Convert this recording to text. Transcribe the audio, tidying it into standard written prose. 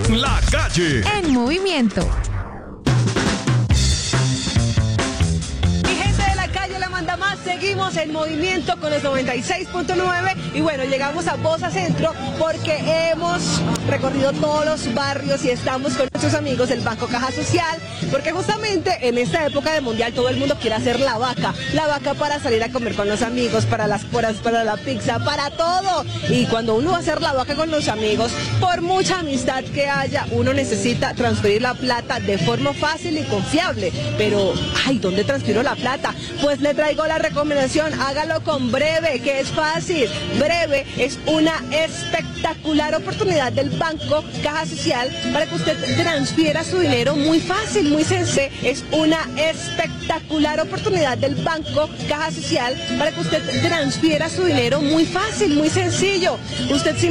La Calle. En movimiento. Seguimos en movimiento con los 96.9 y bueno, llegamos a Bosa Centro porque hemos recorrido todos los barrios y estamos con nuestros amigos del Banco Caja Social, porque justamente en esta época de mundial todo el mundo quiere hacer la vaca para salir a comer con los amigos, para las poras, para la pizza, para todo. Y cuando uno va a hacer la vaca con los amigos, por mucha amistad que haya, uno necesita transferir la plata de forma fácil y confiable. Pero, ay, ¿dónde transfiero la plata? Pues le traigo la recomendación, hágalo con Breve, que es fácil. Breve es una espectacular oportunidad del Banco Caja Social para que usted transfiera su dinero muy fácil, muy sencillo. Es una espectacular oportunidad del Banco Caja Social para que usted transfiera su dinero muy fácil, muy sencillo. Usted